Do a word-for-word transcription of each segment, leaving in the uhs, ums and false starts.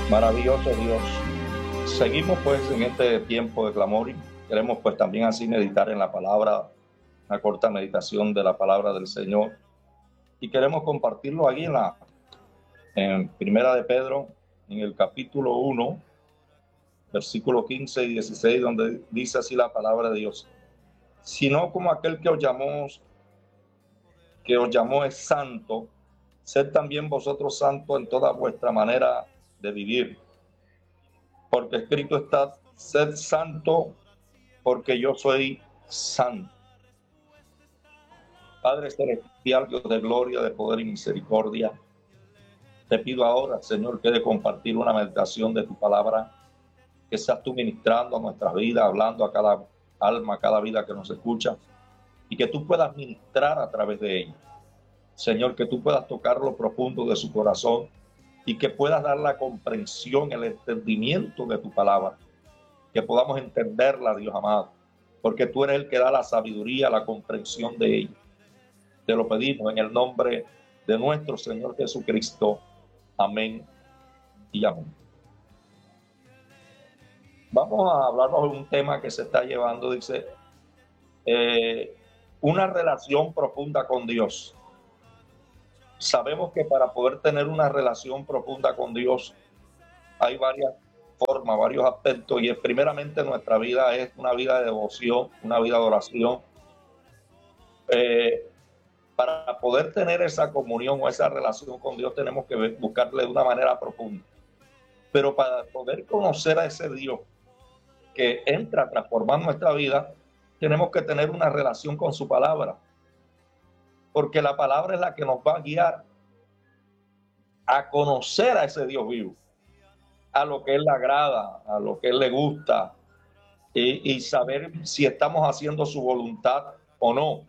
Maravilloso Dios. Seguimos pues en este tiempo de clamor y queremos pues también así meditar en la palabra, una corta meditación de la palabra del Señor, y queremos compartirlo aquí en la en Primera de Pedro, en el capítulo uno, versículos quince y dieciséis, donde dice así la palabra de Dios: sino como aquel que os llamó, que os llamó es santo, sed también vosotros santos en toda vuestra manera de vivir. Porque escrito está: sed santo, porque yo soy santo. Padre celestial, Dios de gloria, de poder y misericordia, te pido ahora, Señor, que de compartir una meditación de tu palabra, que seas tú ministrando a nuestras vidas, hablando a cada alma, a cada vida que nos escucha, y que tú puedas ministrar a través de ella. Señor, que tú puedas tocar lo profundo de su corazón y que puedas dar la comprensión, el entendimiento de tu palabra, que podamos entenderla, Dios amado, porque tú eres el que da la sabiduría, la comprensión de ella. Te lo pedimos en el nombre de nuestro Señor Jesucristo. Amén y amén. Vamos a hablarnos de un tema que se está llevando, dice, eh, una relación profunda con Dios. Sabemos que para poder tener una relación profunda con Dios hay varias formas, varios aspectos, y es, primeramente nuestra vida es una vida de devoción, una vida de oración. Eh, para poder tener esa comunión o esa relación con Dios tenemos que buscarle de una manera profunda. Pero para poder conocer a ese Dios que entra a transformar nuestra vida, tenemos que tener una relación con su palabra, porque la palabra es la que nos va a guiar a conocer a ese Dios vivo, a lo que Él le agrada, a lo que Él le gusta, y, y saber si estamos haciendo su voluntad o no.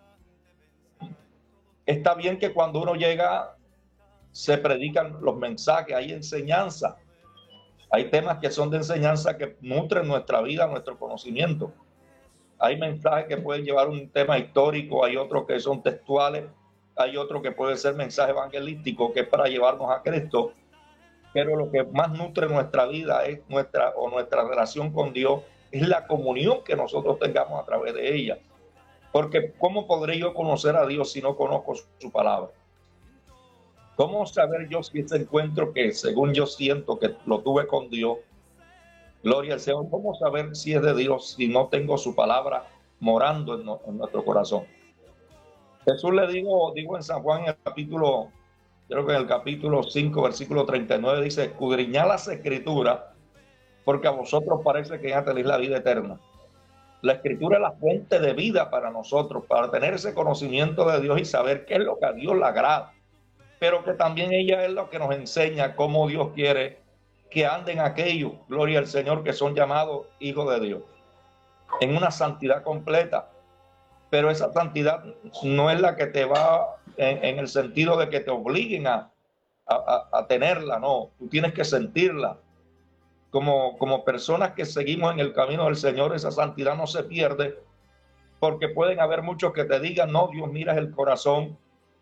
Está bien que cuando uno llega se predican los mensajes, hay enseñanza, hay temas que son de enseñanza que nutren nuestra vida, nuestro conocimiento. Hay mensajes que pueden llevar un tema histórico, hay otros que son textuales, hay otros que pueden ser mensaje evangelístico, que es para llevarnos a Cristo. Pero lo que más nutre nuestra vida es nuestra o nuestra relación con Dios, es la comunión que nosotros tengamos a través de ella. Porque ¿cómo podré yo conocer a Dios si no conozco su palabra? ¿Cómo saber yo si ese encuentro que según yo siento que lo tuve con Dios, gloria al Señor, cómo saber si es de Dios si no tengo su palabra morando en, no, en nuestro corazón? Jesús le digo, digo en San Juan, en el capítulo, creo que en el capítulo cinco, versículo treinta y nueve, dice: escudriñad las escrituras, porque a vosotros parece que ya tenéis la vida eterna. La escritura es la fuente de vida para nosotros, para tener ese conocimiento de Dios y saber qué es lo que a Dios le agrada, pero que también ella es lo que nos enseña cómo Dios quiere que anden aquellos, gloria al Señor, que son llamados hijos de Dios, en una santidad completa. Pero esa santidad no es la que te va en, en el sentido de que te obliguen a, a, a tenerla, no, tú tienes que sentirla. Como, como personas que seguimos en el camino del Señor, esa santidad no se pierde, porque pueden haber muchos que te digan: no, Dios mira el corazón,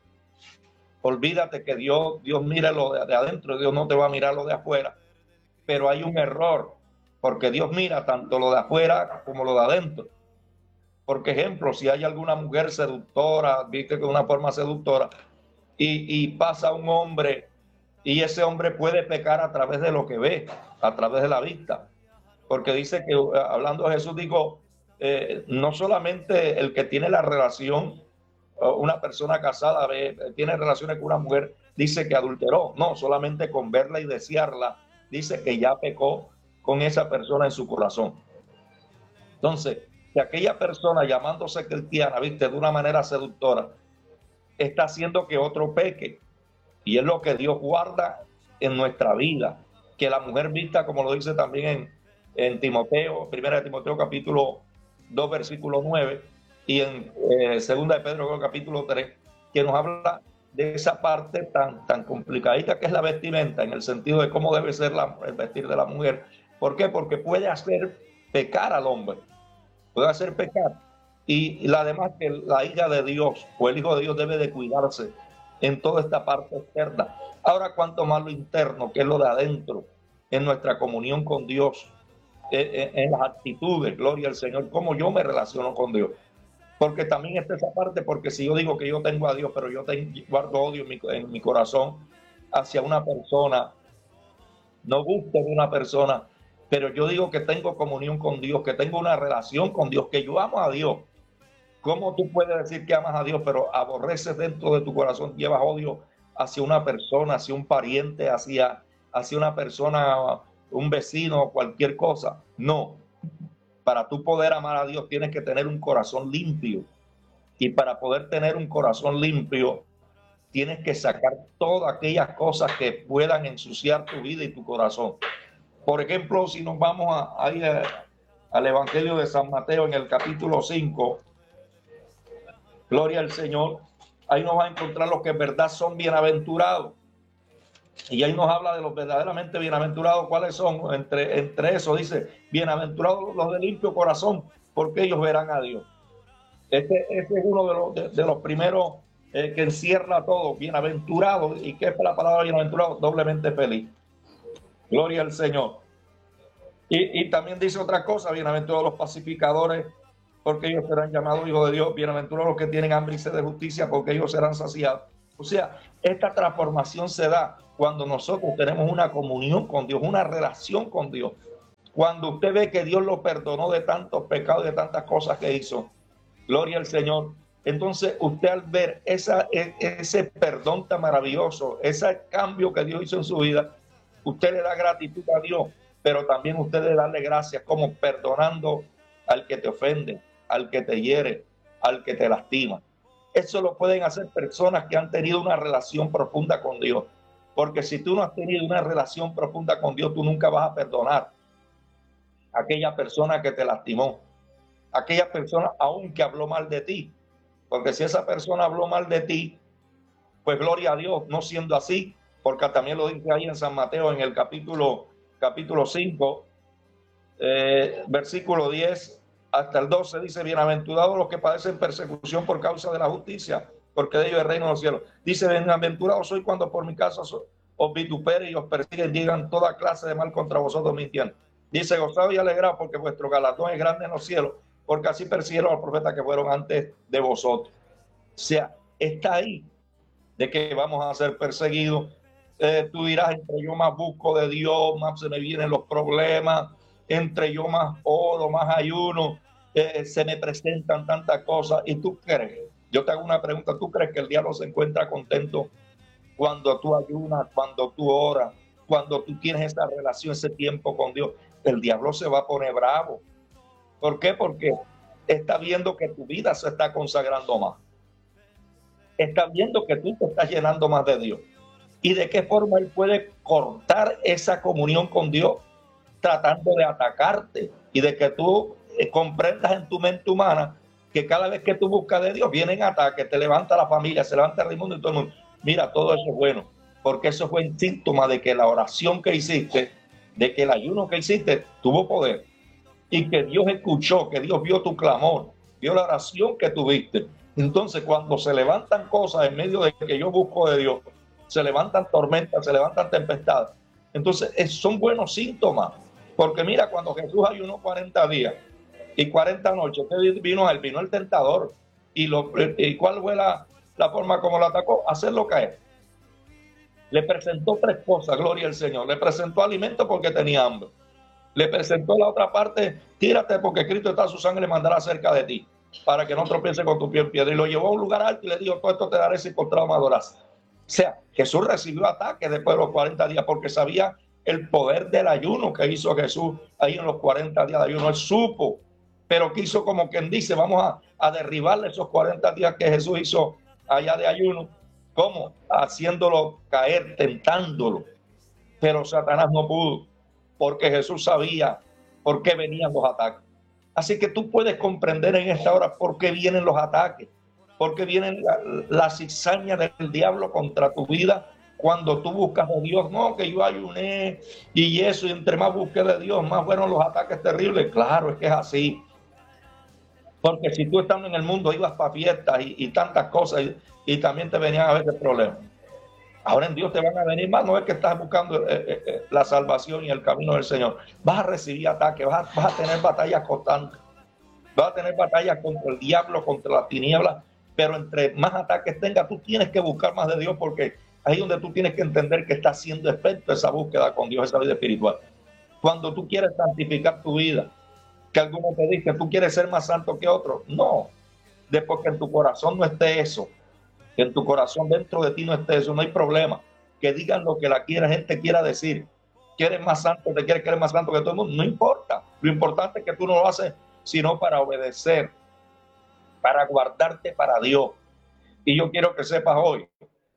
olvídate que Dios, Dios mira lo de, de adentro, Dios no te va a mirar lo de afuera. Pero hay un error, porque Dios mira tanto lo de afuera como lo de adentro. Por ejemplo, si hay alguna mujer seductora, viste, con una forma seductora, y, y pasa un hombre, y ese hombre puede pecar a través de lo que ve, a través de la vista, porque dice que, hablando de Jesús, digo, eh, no solamente el que tiene la relación, una persona casada ve, tiene relaciones con una mujer, dice que adulteró, no, solamente con verla y desearla, dice que ya pecó con esa persona en su corazón. Entonces, que aquella persona llamándose cristiana, viste, de una manera seductora, está haciendo que otro peque. Y es lo que Dios guarda en nuestra vida, que la mujer vista, como lo dice también en, en Timoteo, primera de Timoteo capítulo dos, versículo nueve, y en eh, segunda de Pedro capítulo tres, que nos habla de esa parte tan, tan complicadita que es la vestimenta, en el sentido de cómo debe ser la, el vestir de la mujer. ¿Por qué? Porque puede hacer pecar al hombre, puede hacer pecar. Y, y además que la hija de Dios o el hijo de Dios debe de cuidarse en toda esta parte externa. Ahora, cuanto más lo interno, que es lo de adentro, en nuestra comunión con Dios, en, en las actitudes, gloria al Señor, cómo yo me relaciono con Dios. Porque también está esa parte, porque si yo digo que yo tengo a Dios, pero yo tengo, guardo odio en mi, en mi corazón hacia una persona, no gusto de una persona, pero yo digo que tengo comunión con Dios, que tengo una relación con Dios, que yo amo a Dios. ¿Cómo tú puedes decir que amas a Dios, pero aborreces dentro de tu corazón, llevas odio hacia una persona, hacia un pariente, hacia, hacia una persona, un vecino, cualquier cosa? No. Para tú poder amar a Dios tienes que tener un corazón limpio. Y para poder tener un corazón limpio, tienes que sacar todas aquellas cosas que puedan ensuciar tu vida y tu corazón. Por ejemplo, si nos vamos a, a ir a, al Evangelio de San Mateo en el capítulo cinco, gloria al Señor, ahí nos va a encontrar los que en verdad son bienaventurados. Y ahí nos habla de los verdaderamente bienaventurados. ¿Cuáles son? Entre, entre eso dice, bienaventurados los de limpio corazón, porque ellos verán a Dios. Este, este es uno de los, de, de los primeros eh, que encierra todo, bienaventurado. ¿Y qué es la palabra bienaventurado? Doblemente feliz. Gloria al Señor. Y, y también dice otra cosa, bienaventurados los pacificadores, porque ellos serán llamados hijos de Dios. Bienaventurados los que tienen hambre y sed de justicia, porque ellos serán saciados. O sea, esta transformación se da cuando nosotros tenemos una comunión con Dios, una relación con Dios. Cuando usted ve que Dios lo perdonó de tantos pecados y de tantas cosas que hizo, gloria al Señor. Entonces usted al ver esa, ese perdón tan maravilloso, ese cambio que Dios hizo en su vida, usted le da gratitud a Dios, pero también usted le darle gracias, como perdonando al que te ofende, al que te hiere, al que te lastima. Eso lo pueden hacer personas que han tenido una relación profunda con Dios. Porque si tú no has tenido una relación profunda con Dios, tú nunca vas a perdonar a aquella persona que te lastimó, a aquella persona aún que habló mal de ti. Porque si esa persona habló mal de ti, pues gloria a Dios, no siendo así, porque también lo dice ahí en San Mateo, en el capítulo, capítulo cinco, eh, versículo diez hasta el doce, dice, bienaventurados los que padecen persecución por causa de la justicia, porque de ellos es el reino de los cielos. Dice, bienaventurados soy cuando por mi causa os vituperen y os persiguen, digan toda clase de mal contra vosotros mintiendo. Dice, gozados y alegrados porque vuestro galardón es grande en los cielos, porque así persiguieron a los profetas que fueron antes de vosotros. O sea, está ahí de que vamos a ser perseguidos. Eh, tú dirás, entre yo más busco de Dios, más se me vienen los problemas, entre yo más oro, más ayuno, eh, se me presentan tantas cosas. ¿Y tú crees? Yo te hago una pregunta, ¿tú crees que el diablo se encuentra contento cuando tú ayunas, cuando tú oras, cuando tú tienes esa relación, ese tiempo con Dios? El diablo se va a poner bravo. ¿Por qué? Porque está viendo que tu vida se está consagrando más. Está viendo que tú te estás llenando más de Dios. ¿Y de qué forma él puede cortar esa comunión con Dios? Tratando de atacarte y de que tú eh, comprendas en tu mente humana que cada vez que tú buscas de Dios vienen ataques, te levanta la familia, se levanta el mundo y todo el mundo. Mira, todo eso es bueno, porque eso fue un síntoma de que la oración que hiciste, de que el ayuno que hiciste tuvo poder y que Dios escuchó, que Dios vio tu clamor, vio la oración que tuviste. Entonces, cuando se levantan cosas en medio de que yo busco de Dios, se levantan tormentas, se levantan tempestades. Entonces, es, son buenos síntomas. Porque mira, cuando Jesús ayunó cuarenta días y cuarenta noches, ¿qué vino a él? Vino el tentador. ¿Y, lo, y cuál fue la, la forma como lo atacó? Hacerlo caer. Le presentó tres cosas, gloria al Señor. Le presentó alimento porque tenía hambre. Le presentó la otra parte, tírate porque Cristo está, su sangre mandará cerca de ti, para que no tropiece con tu pie en piedra. Y lo llevó a un lugar alto y le dijo, todo esto te daré si postrado me adoras. O sea, Jesús recibió ataque después de los cuarenta días porque sabía el poder del ayuno que hizo Jesús ahí en los cuarenta días de ayuno. Él supo, pero quiso, como quien dice, vamos a, a derribarle esos cuarenta días que Jesús hizo allá de ayuno. ¿Cómo? Haciéndolo caer, tentándolo. Pero Satanás no pudo, porque Jesús sabía por qué venían los ataques. Así que tú puedes comprender en esta hora por qué vienen los ataques, por qué vienen la, la cizaña del diablo contra tu vida. Cuando tú buscas a Dios, no, que yo ayuné y eso, y entre más busqué de Dios, más fueron los ataques terribles. Claro, es que es así. Porque si tú estando en el mundo ibas para fiestas y, y tantas cosas, y, y también te venían a veces problemas. Ahora en Dios te van a venir más, no es que estás buscando eh, eh, la salvación y el camino del Señor. Vas a recibir ataques, vas a, vas a tener batallas constantes, vas a tener batallas contra el diablo, contra las tinieblas, pero entre más ataques tengas, tú tienes que buscar más de Dios, porque ahí es donde tú tienes que entender que estás siendo experto esa búsqueda con Dios, esa vida espiritual. Cuando tú quieres santificar tu vida, que alguno te dice, tú quieres ser más santo que otro, no, después que en tu corazón no esté eso, que en tu corazón dentro de ti no esté eso, no hay problema. Que digan lo que la quiera, gente quiera decir. ¿Quieres más santo? ¿Te quieres creer más santo que todo el mundo? No importa. Lo importante es que tú no lo haces sino para obedecer, para guardarte para Dios. Y yo quiero que sepas hoy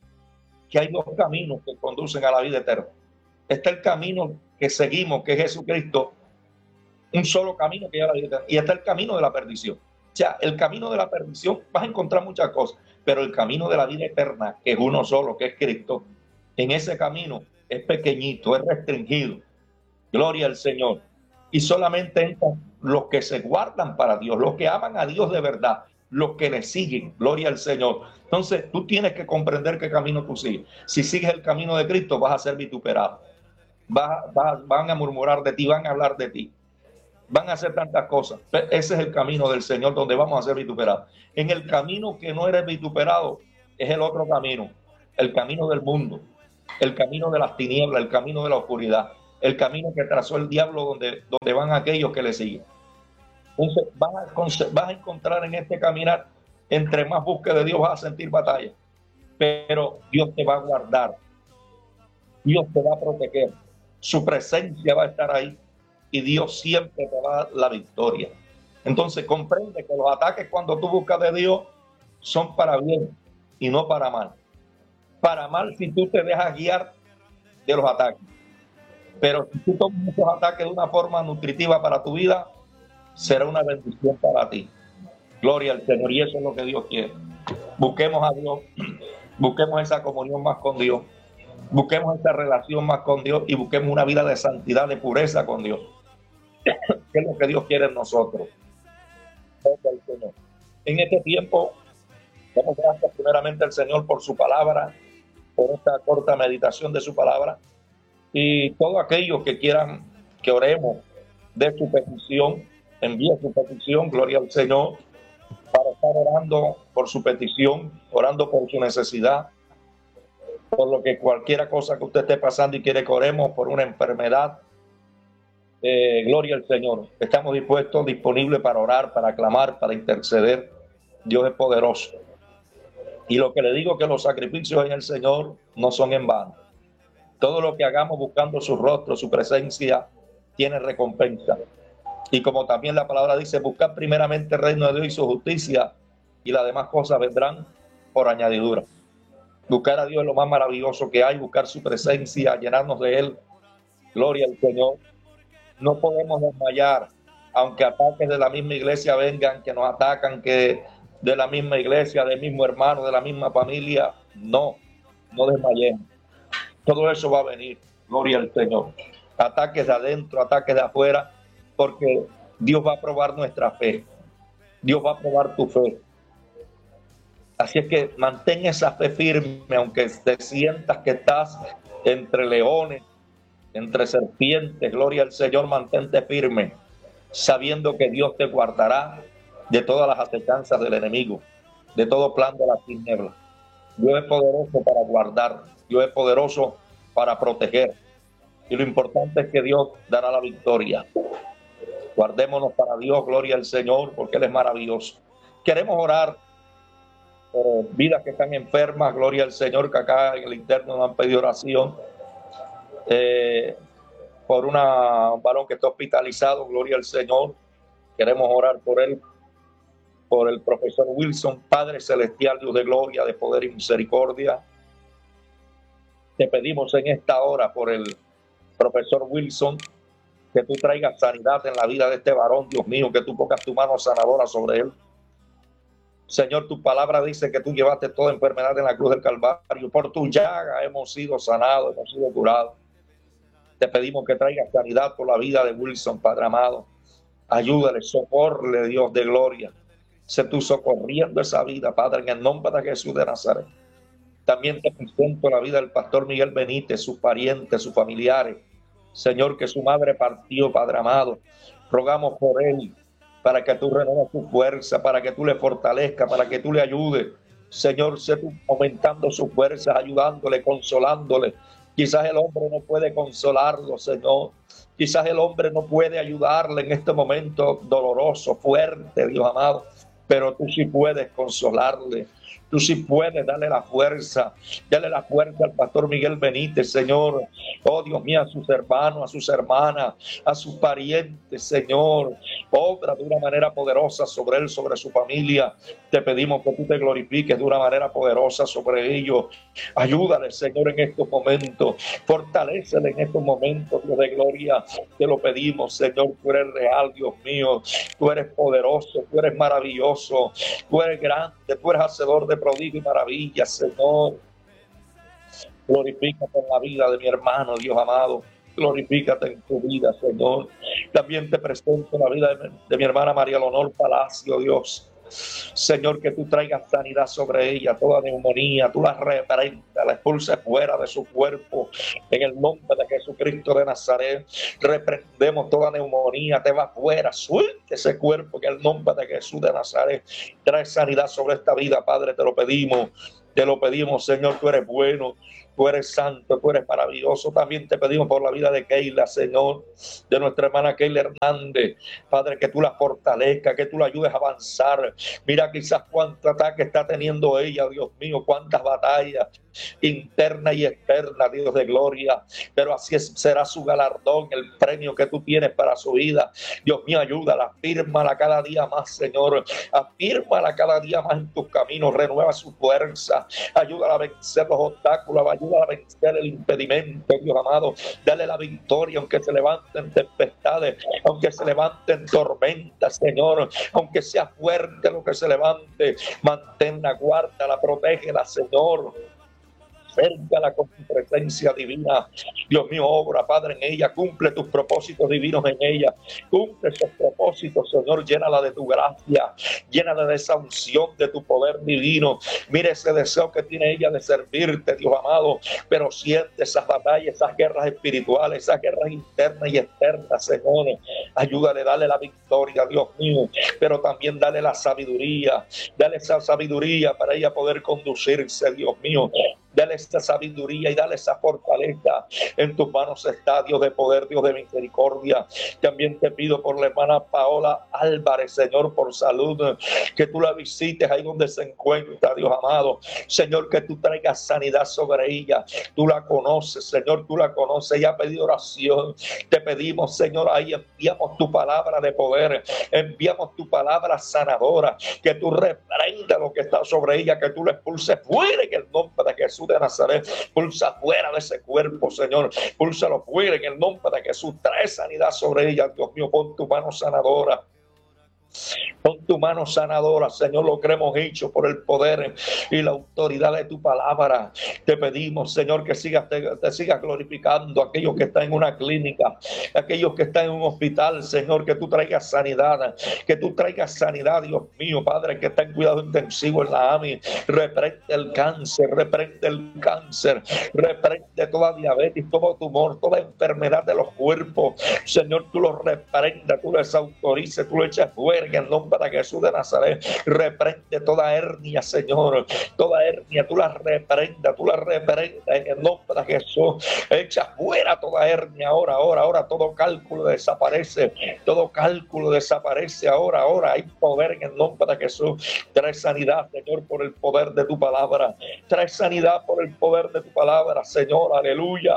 que hay dos caminos que conducen a la vida eterna. Está el camino que seguimos, que es Jesucristo, un solo camino que lleva a la vida eterna. Y está el camino de la perdición. O sea, el camino de la perdición, vas a encontrar muchas cosas, pero el camino de la vida eterna, que es uno solo, que es Cristo, en ese camino es pequeñito, es restringido. Gloria al Señor. Y solamente entran los que se guardan para Dios, los que aman a Dios de verdad, los que le siguen. Gloria al Señor. Entonces, tú tienes que comprender qué camino tú sigues. Si sigues el camino de Cristo, vas a ser vituperado. Vas, vas, van a murmurar de ti, van a hablar de ti. Van a hacer tantas cosas. Ese es el camino del Señor donde vamos a ser vituperados. En el camino que no eres vituperado es el otro camino, el camino del mundo, el camino de las tinieblas, el camino de la oscuridad, el camino que trazó el diablo donde, donde van aquellos que le siguen. Entonces vas a, vas a encontrar en este caminar, entre más busques de Dios vas a sentir batalla, pero Dios te va a guardar, Dios te va a proteger, su presencia va a estar ahí. Y Dios siempre te va a dar la victoria. Entonces comprende que los ataques cuando tú buscas de Dios son para bien y no para mal. Para mal si tú te dejas guiar de los ataques. Pero si tú tomas esos ataques de una forma nutritiva para tu vida, será una bendición para ti. Gloria al Señor, y eso es lo que Dios quiere. Busquemos a Dios, busquemos esa comunión más con Dios, busquemos esa relación más con Dios y busquemos una vida de santidad, de pureza con Dios. ¿Qué es lo que Dios quiere en nosotros? En este tiempo, damos gracias primeramente al Señor por su palabra, por esta corta meditación de su palabra, y todos aquellos que quieran que oremos de su petición, envíe su petición, gloria al Señor, para estar orando por su petición, orando por su necesidad, por lo que cualquiera cosa que usted esté pasando y quiere que oremos por una enfermedad. Eh, gloria al Señor. Estamos dispuestos, disponibles para orar, para clamar, para interceder. Dios es poderoso. Y lo que le digo es que los sacrificios en el Señor no son en vano. Todo lo que hagamos buscando su rostro, su presencia, tiene recompensa. Y como también la palabra dice, buscar primeramente el reino de Dios y su justicia, y las demás cosas vendrán por añadidura. Buscar a Dios es lo más maravilloso que hay, buscar su presencia, llenarnos de Él. Gloria al Señor. No podemos desmayar, aunque ataques de la misma iglesia vengan, que nos atacan, que de la misma iglesia, del mismo hermano, de la misma familia. No, no desmayemos. Todo eso va a venir, gloria al Señor. Ataques de adentro, ataques de afuera, porque Dios va a probar nuestra fe. Dios va a probar tu fe. Así es que mantén esa fe firme, aunque te sientas que estás entre leones, entre serpientes. Gloria al Señor, mantente firme, sabiendo que Dios te guardará de todas las acechanzas del enemigo, de todo plan de las tinieblas. Dios es poderoso para guardar, Dios es poderoso para proteger, y lo importante es que Dios dará la victoria. Guardémonos para Dios, gloria al Señor, porque Él es maravilloso. Queremos orar por vidas que están enfermas, gloria al Señor, que acá en el interno nos han pedido oración. Eh, por una, un varón que está hospitalizado, gloria al Señor. Queremos orar por él, por el profesor Wilson. Padre celestial, Dios de gloria, de poder y misericordia, te pedimos en esta hora por el profesor Wilson, que tú traigas sanidad en la vida de este varón, Dios mío, que tú pongas tu mano sanadora sobre él. Señor, tu palabra dice que tú llevaste toda enfermedad en la cruz del Calvario. Por tu llaga hemos sido sanados, hemos sido curados. Te pedimos que traigas sanidad por la vida de Wilson, Padre amado. Ayúdale, socorre, Dios de gloria. Sé tú socorriendo esa vida, Padre, en el nombre de Jesús de Nazaret. También te presento la vida del pastor Miguel Benítez, sus parientes, sus familiares. Señor, que su madre partió, Padre amado. Rogamos por él, para que tú renueves su fuerza, para que tú le fortalezcas, para que tú le ayudes. Señor, sé tú aumentando sus fuerzas, ayudándole, consolándole. Quizás el hombre no puede consolarlo, Señor. Quizás el hombre no puede ayudarle en este momento doloroso, fuerte, Dios amado. Pero tú sí puedes consolarle. Tú sí puedes darle la fuerza, darle la fuerza al pastor Miguel Benítez, Señor. Oh, Dios mío, a sus hermanos, a sus hermanas, a sus parientes, Señor. Obra de una manera poderosa sobre él, sobre su familia. Te pedimos que tú te glorifiques de una manera poderosa sobre ellos. Ayúdale, Señor, en estos momentos. Fortalécele en estos momentos, Dios de gloria. Te lo pedimos, Señor. Tú eres real, Dios mío. Tú eres poderoso, tú eres maravilloso. Tú eres grande, tú eres hacedor de prodigio y maravillas, Señor. Glorifícate en la vida de mi hermano, Dios amado. Glorifícate en tu vida, Señor. También te presento la vida de mi, de mi hermana María Leonor Palacio, Dios. Señor, que tú traigas sanidad sobre ella, toda neumonía, tú la reprendas, la expulses fuera de su cuerpo, en el nombre de Jesucristo de Nazaret. Reprendemos toda neumonía, te va fuera, suelte ese cuerpo, en el nombre de Jesús de Nazaret. Trae sanidad sobre esta vida, Padre, te lo pedimos, te lo pedimos, Señor, tú eres bueno. Tú eres santo, tú eres maravilloso. También te pedimos por la vida de Keila, Señor, de nuestra hermana Keila Hernández. Padre, que tú la fortalezcas, que tú la ayudes a avanzar. Mira quizás cuánto ataque está teniendo ella, Dios mío, cuántas batallas interna y externa, Dios de gloria, pero así es, será su galardón, el premio que tú tienes para su vida. Dios mío, ayúdala, afírmala cada día más, Señor, afírmala cada día más en tus caminos, renueva su fuerza, ayúdala a vencer los obstáculos, ayúdala a vencer el impedimento, Dios amado, dale la victoria, aunque se levanten tempestades, aunque se levanten tormentas, Señor, aunque sea fuerte lo que se levante, manténla, guárdala, protégela, Señor. Cércala con tu presencia divina. Dios mío, obra, Padre, en ella. Cumple tus propósitos divinos en ella. Cumple esos propósitos, Señor. Llénala de tu gracia. Llénala de esa unción de tu poder divino. Mire ese deseo que tiene ella de servirte, Dios amado. Pero siente esas batallas, esas guerras espirituales, esas guerras internas y externas, Señor. Ayúdale, dale la victoria, Dios mío. Pero también dale la sabiduría. Dale esa sabiduría para ella poder conducirse, Dios mío. Dale esta sabiduría y dale esa fortaleza. En tus manos está, Dios de poder, Dios de misericordia. También te pido por la hermana Paola Álvarez, Señor, por salud, que tú la visites ahí donde se encuentra, Dios amado. Señor, que tú traigas sanidad sobre ella. Tú la conoces, Señor, tú la conoces. Ella ha pedido oración. Te pedimos, Señor, ahí enviamos tu palabra de poder. Enviamos tu palabra sanadora. Que tú reprendas lo que está sobre ella, que tú la expulses fuera en el nombre de Jesús de Nazaret. Pulsa fuera de ese cuerpo, Señor. Púlsalo fuera en el nombre de Jesús. Trae sanidad sobre ella, Dios mío. Pon tu mano sanadora. Pon tu mano sanadora, Señor, lo que hemos hecho por el poder y la autoridad de tu palabra. Te pedimos, Señor, que sigas, te, te sigas glorificando a aquellos que están en una clínica, a aquellos que están en un hospital, Señor, que tú traigas sanidad, que tú traigas sanidad, Dios mío, Padre, que está en cuidado intensivo en la A M I. Reprende el cáncer, reprende el cáncer, reprende toda diabetes, todo tumor, toda enfermedad de los cuerpos. Señor, tú los reprendas, tú les autorices, tú lo echas fuera en el nombre de Jesús de Nazaret. Reprende toda hernia, Señor, toda hernia, tú la reprendas, tú la reprendas en el nombre de Jesús. Echa fuera toda hernia ahora, ahora, ahora, todo cálculo desaparece, todo cálculo desaparece ahora, ahora, hay poder en el nombre de Jesús. Trae sanidad, Señor, por el poder de tu palabra, trae sanidad por el poder de tu palabra, Señor, aleluya.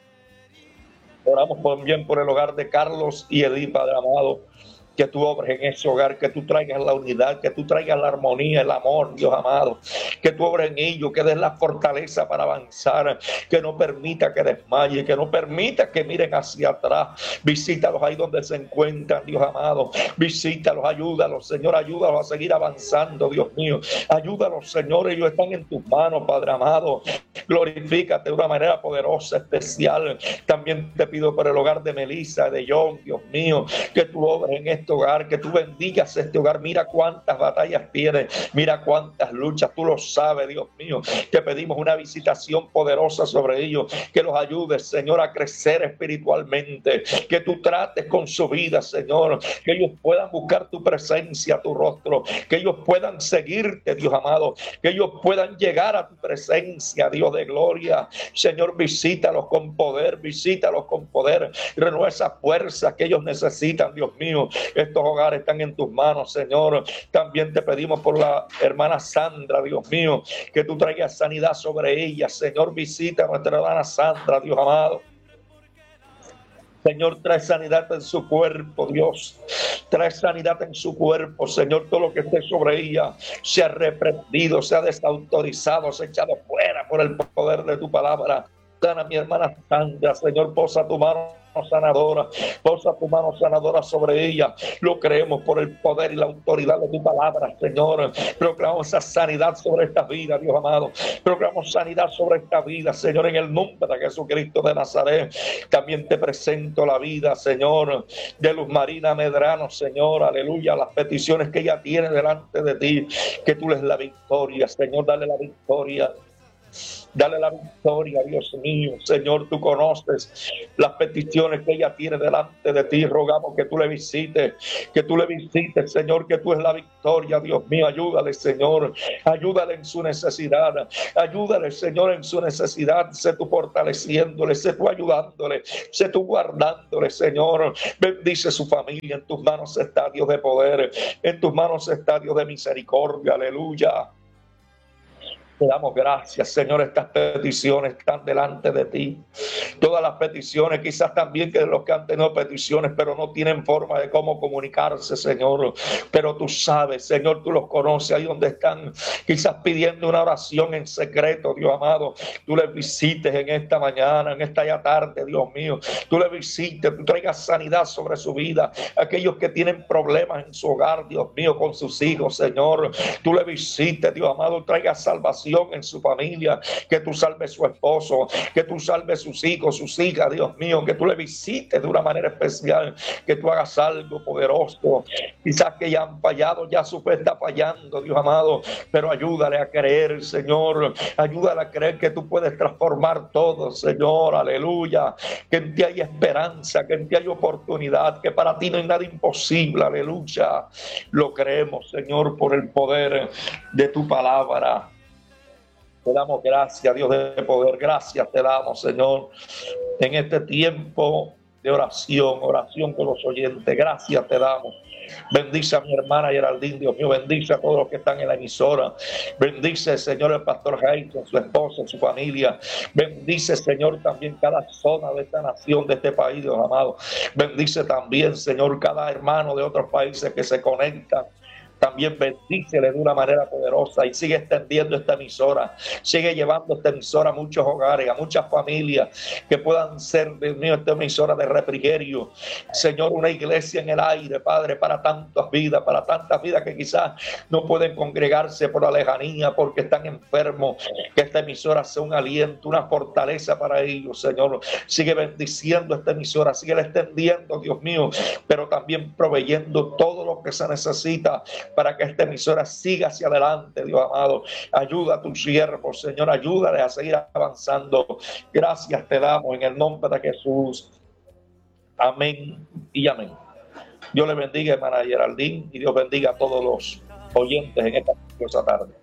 Oramos también por el hogar de Carlos y Edith, Padre amado. Que tú obres en ese hogar, que tú traigas la unidad, que tú traigas la armonía, el amor, Dios amado. Que tú obres en ellos, que des la fortaleza para avanzar, que no permita que desmaye, que no permita que miren hacia atrás. Visítalos ahí donde se encuentran, Dios amado. Visítalos, ayúdalos, Señor, ayúdalos a seguir avanzando, Dios mío. Ayúdalos, Señor, ellos están en tus manos, Padre amado. Glorifícate de una manera poderosa, especial. También te pido por el hogar de Melissa, de John, Dios mío, que tú obres en este este hogar, que tú bendigas este hogar. Mira cuántas batallas tiene, mira cuántas luchas, tú lo sabes, Dios mío. Te pedimos una visitación poderosa sobre ellos, que los ayudes, Señor, a crecer espiritualmente, que tú trates con su vida, Señor, que ellos puedan buscar tu presencia, tu rostro, que ellos puedan seguirte, Dios amado, que ellos puedan llegar a tu presencia, Dios de gloria. Señor, visítalos con poder, visítalos con poder, renueva esa fuerza que ellos necesitan, Dios mío. Estos hogares están en tus manos, Señor. También te pedimos por la hermana Sandra, Dios mío, que tú traigas sanidad sobre ella. Señor, visita a nuestra hermana Sandra, Dios amado. Señor, trae sanidad en su cuerpo, Dios. Trae sanidad en su cuerpo, Señor. Todo lo que esté sobre ella sea reprendido, sea desautorizado, sea echado fuera por el poder de tu palabra. Sana mi hermana Sandra, Señor, posa tu mano sanadora, posa tu mano sanadora sobre ella. Lo creemos por el poder y la autoridad de tu palabra, Señor. Proclamamos esa sanidad sobre esta vida, Dios amado. Proclamamos sanidad sobre esta vida, Señor, en el nombre de Jesucristo de Nazaret. También te presento la vida, Señor, de Luz Marina Medrano, Señor, aleluya, las peticiones que ella tiene delante de ti, que tú les la victoria, Señor, dale la victoria. Dale la victoria, Dios mío. Señor, tú conoces las peticiones que ella tiene delante de ti. Rogamos que tú le visites, que tú le visites, Señor, que tú es la victoria, Dios mío. Ayúdale, Señor. Ayúdale en su necesidad. Ayúdale, Señor, en su necesidad. Sé tú fortaleciéndole, sé tú ayudándole, sé tú guardándole, Señor. Bendice su familia. En tus manos está, Dios de poder. En tus manos está, Dios de misericordia. Aleluya. Te damos gracias, Señor. Estas peticiones están delante de ti. Todas las peticiones, quizás también que los que han tenido peticiones, pero no tienen forma de cómo comunicarse, Señor. Pero tú sabes, Señor, tú los conoces ahí donde están, quizás pidiendo una oración en secreto, Dios amado. Tú les visites en esta mañana, en esta ya tarde, Dios mío. Tú les visites, tú traigas sanidad sobre su vida. Aquellos que tienen problemas en su hogar, Dios mío, con sus hijos, Señor. Tú les visites, Dios amado, traigas salvación en su familia, que tú salves su esposo, que tú salves sus hijos, sus hijas, Dios mío, que tú le visites de una manera especial, que tú hagas algo poderoso. Quizás que ya han fallado, ya su fe está fallando, Dios amado, pero ayúdale a creer, Señor, ayúdale a creer que tú puedes transformar todo, Señor, aleluya, que en ti hay esperanza, que en ti hay oportunidad, que para ti no hay nada imposible, aleluya. Lo creemos, Señor, por el poder de tu palabra. Te damos gracias, Dios de poder. Gracias te damos, Señor, en este tiempo de oración, oración con los oyentes. Gracias te damos. Bendice a mi hermana Geraldine, Dios mío. Bendice a todos los que están en la emisora. Bendice, Señor, el pastor Jairo, su esposa, su familia. Bendice, Señor, también cada zona de esta nación, de este país, Dios amado. Bendice también, Señor, cada hermano de otros países que se conectan. También bendícele de una manera poderosa y sigue extendiendo esta emisora, sigue llevando esta emisora a muchos hogares, a muchas familias que puedan ser, Dios mío, esta emisora de refrigerio. Señor, una iglesia en el aire, Padre, para tantas vidas, para tantas vidas que quizás no pueden congregarse por la lejanía, porque están enfermos. Que esta emisora sea un aliento, una fortaleza para ellos, Señor. Sigue bendiciendo esta emisora, sigue extendiendo, Dios mío, pero también proveyendo todo lo que se necesita para que esta emisora siga hacia adelante, Dios amado. Ayuda a tus siervos, Señor, ayúdale a seguir avanzando. Gracias te damos en el nombre de Jesús. Amén y amén. Dios le bendiga, hermana Geraldine, y Dios bendiga a todos los oyentes en esta tarde.